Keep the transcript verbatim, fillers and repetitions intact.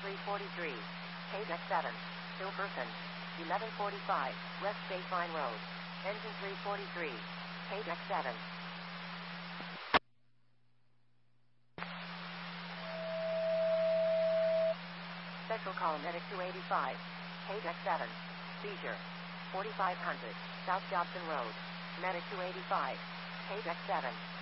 three forty-three. K-Deck seven. Still person. eleven forty-five. West Baseline Road. Engine three forty-three. K-Deck seven. Special call medic two eighty-five. K-Deck seven. Seizure. forty-five hundred. South Jobson Road. Medic two eighty-five. K-Deck seven.